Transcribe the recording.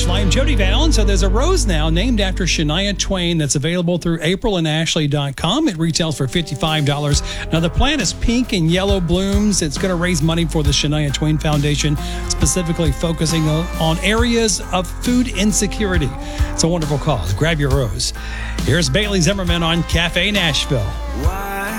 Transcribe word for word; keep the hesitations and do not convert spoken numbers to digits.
Nashville. I'm Jody Vallon. So there's a rose now named after Shania Twain that's available through april and ashley dot com. It retails for fifty-five dollars. Now, the plant is pink and yellow blooms. It's going to raise money for the Shania Twain Foundation, specifically focusing on areas of food insecurity. It's a wonderful cause. Grab your rose. Here's Bailey Zimmerman on Cafe Nashville.